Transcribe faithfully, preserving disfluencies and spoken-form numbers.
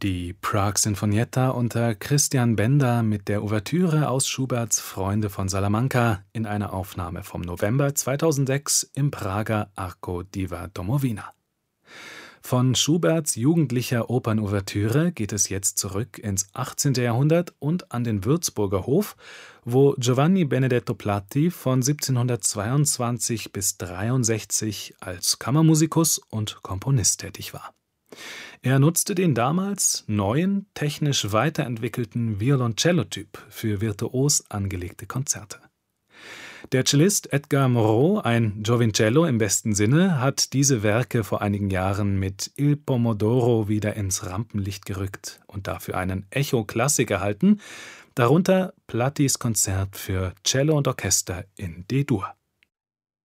Die Prag-Sinfonietta unter Christian Benda mit der Ouvertüre aus Schuberts Freunde von Salamanca in einer Aufnahme vom November zweitausendsechs im Prager Arco Diva Domovina. Von Schuberts jugendlicher Opernouvertüre geht es jetzt zurück ins achtzehnte. Jahrhundert und an den Würzburger Hof, wo Giovanni Benedetto Platti von siebzehnhundertzweiundzwanzig bis dreiundsechzig als Kammermusikus und Komponist tätig war. Er nutzte den damals neuen, technisch weiterentwickelten Violoncello-Typ für virtuos angelegte Konzerte. Der Cellist Edgar Moreau, ein Giovincello im besten Sinne, hat diese Werke vor einigen Jahren mit Il Pomodoro wieder ins Rampenlicht gerückt und dafür einen Echo-Klassik erhalten, darunter Plattis Konzert für Cello und Orchester in D-Dur.